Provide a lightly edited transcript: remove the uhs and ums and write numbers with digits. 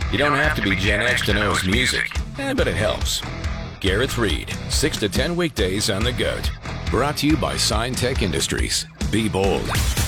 You don't have to be Gen X to know his music, but it helps. Gareth Reed, 6 to 10 weekdays on The GOAT. Brought to you by Sign Tech Industries. Be bold.